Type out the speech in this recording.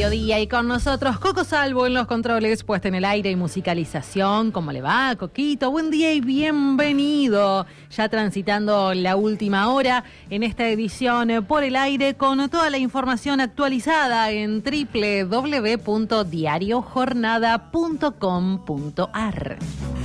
mediodía y con nosotros Coco Salvo en los controles, puesta en el aire y musicalización. ¿Cómo le va, Coquito? Buen día y bienvenido. Ya transitando la última hora en esta edición por el aire con toda la información actualizada en www.diariojornada.com.ar.